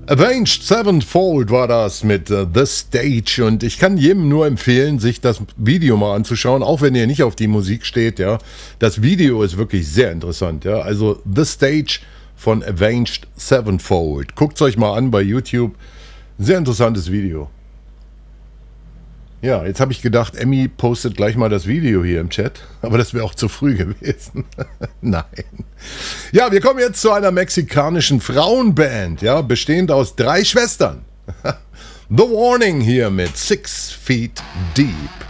Avenged Sevenfold war das mit The Stage und ich kann jedem nur empfehlen, sich das Video mal anzuschauen, auch wenn ihr nicht auf die Musik steht, ja. Das Video ist wirklich sehr interessant, ja. Also The Stage von Avenged Sevenfold. Guckt es euch mal an bei YouTube. Sehr interessantes Video. Ja, jetzt habe ich gedacht, Emmy postet gleich mal das Video hier im Chat, aber das wäre auch zu früh gewesen. Nein. Ja, wir kommen jetzt zu einer mexikanischen Frauenband, ja, bestehend aus 3 Schwestern. The Warning hier mit 6 Feet Deep.